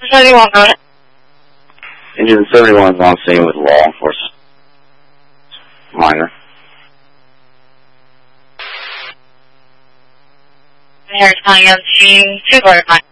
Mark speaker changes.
Speaker 1: 71 on it.
Speaker 2: Engine 71 is on scene with law enforcement. Minor.
Speaker 1: Here's calling on scene 2 quarter 5.